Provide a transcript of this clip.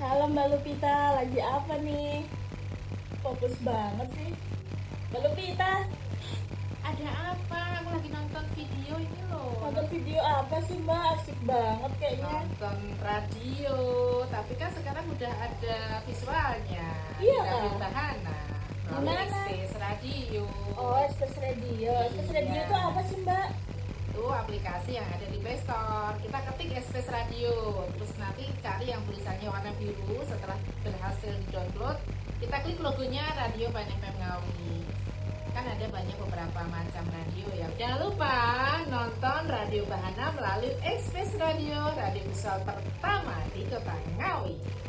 Halo Mbak Lupita, lagi apa nih? Fokus banget sih. Mbak Lupita, Ada apa? Aku lagi nonton video ini loh. nonton video apa sih Mbak? Asik banget kayaknya. Nonton radio, tapi kan sekarang udah ada visualnya Iya, di Radio Kak. Bahana melalui Gimana? Express Radio. Oh, Express Radio. Express Radio Iya. itu apa sih Mbak? Itu aplikasi yang ada di Play Store. Kita ketik Express Radio, terus nanti cari yang tulisannya warna biru. Setelah berhasil di-download, kita klik logonya Radio Bahana FM Ngawi. Kan ada banyak beberapa macam radio ya. Jangan lupa nonton Radio Bahana melalui Express Radio, radio visual pertama di Kota Ngawi.